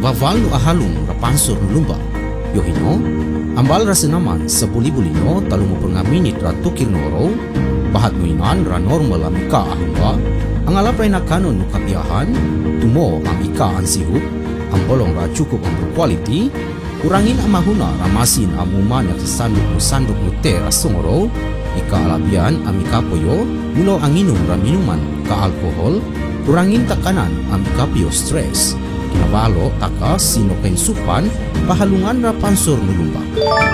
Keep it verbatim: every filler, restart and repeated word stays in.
vaval no ahalon rapansor no lumba. Yohino, ambal rasa naman sa buli-buli no talumupur nga minit ra tukir noro, bahat mo inan ra normal ang ika ahungwa, ang alapay na kanon no kapiyahan, tumo ang ika ang sihup, ang bolong ra cukup ang quality, kurangin ang mahuna ramasin ang uman at sandok no sandok no te rasungoro, ika alabian ang ikapoyo, mulo ang inom ra minuman ka alkohol, kurangin takanan ang ikapyo stress. Kinabalo taka sino kain supan pahalungan ra pansor no lumba.